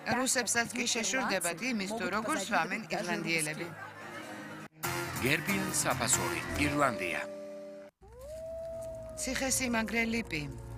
რუსებსაც კი შეშურდებათ იმის თუ როგორ სვამენ ირლანდიელები. გერბიან საფასური, ირლანდია. ციხესიმაგრე ლიპი.